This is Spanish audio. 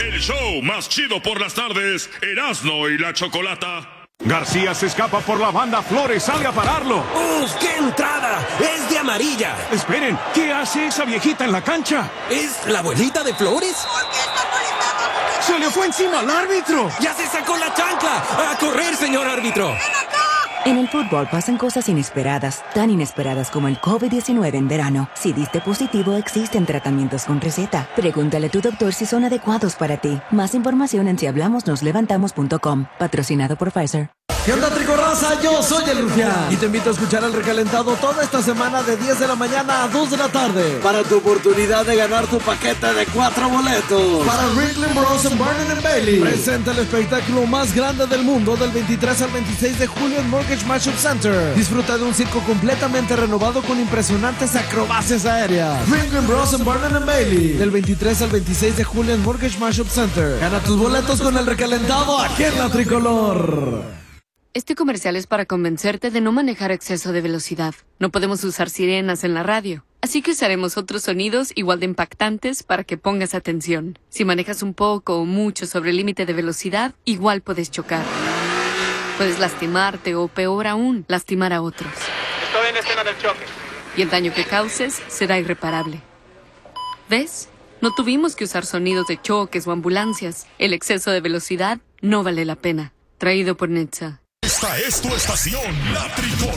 El show más chido por las tardes, Erasmo y la Chocolata. García se escapa por la banda, Flores sale a pararlo. ¡Uf, qué entrada! ¡Es de amarilla! Esperen, ¿qué hace esa viejita en la cancha? ¿Es la abuelita de Flores? ¡Se le fue encima al árbitro! ¡Ya se sacó la chancla! ¡A correr, señor árbitro! En el fútbol pasan cosas inesperadas, tan inesperadas como el COVID-19 en verano. Si diste positivo, existen tratamientos con receta. Pregúntale a tu doctor si son adecuados para ti. Más información en sihablamosnoslevantamos.com. Patrocinado por Pfizer. ¿Qué onda, Tricorraza? Yo soy el Rufián y te invito a escuchar El Recalentado toda esta semana de 10 de la mañana a 2 de la tarde para tu oportunidad de ganar tu paquete de 4 boletos para Ringling Bros. En Barnum & Bailey. Presenta el espectáculo más grande del mundo del 23 al 26 de julio en Mortgage Mashup Center. Disfruta de un circo completamente renovado con impresionantes acrobacias aéreas. Ringling Bros. En Barnum & Bailey. Del 23 al 26 de julio en Mortgage Mashup Center. Gana tus boletos con El Recalentado aquí en La Tricolor. Este comercial es para convencerte de no manejar a exceso de velocidad. No podemos usar sirenas en la radio, así que usaremos otros sonidos igual de impactantes para que pongas atención. Si manejas un poco o mucho sobre el límite de velocidad, igual puedes chocar. Puedes lastimarte o, peor aún, lastimar a otros. Estoy en la escena del choque. Y el daño que causes será irreparable. ¿Ves? No tuvimos que usar sonidos de choques o ambulancias. El exceso de velocidad no vale la pena. Traído por Netza. Esta es tu estación, La Tricolor.